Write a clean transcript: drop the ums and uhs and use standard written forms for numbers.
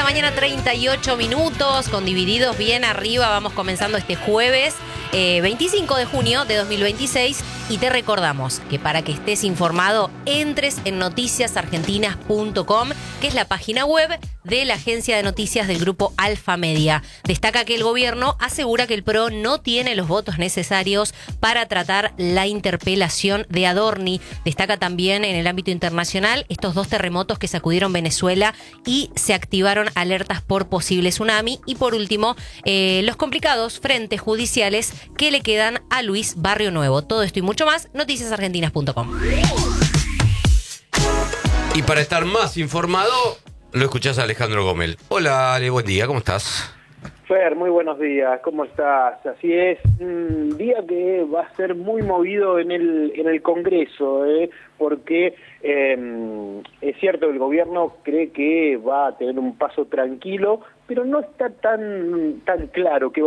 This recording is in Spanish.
la mañana, 38 minutos, con Divididos bien arriba. Vamos comenzando este jueves 25 de junio de 2026 y te recordamos que para que estés informado entres en noticiasargentinas.com, que es la página web de la agencia de noticias del grupo Alfa Media. Destaca que el gobierno asegura que el PRO no tiene los votos necesarios para tratar la interpelación de Adorni. Destaca también en el ámbito internacional estos dos terremotos que sacudieron Venezuela y se activaron alertas por posible tsunami. Y por último, los complicados frentes judiciales que le quedan a Luis Barrio Nuevo. Todo esto y mucho más, noticiasargentinas.com. Y para estar más informado, lo escuchás a Alejandro Gómez. Hola, Ale, buen día, ¿cómo estás? Fer, muy buenos días, ¿cómo estás? Así es, un día que va a ser muy movido en el Congreso, porque es cierto que el gobierno cree que va a tener un paso tranquilo, pero no está tan claro que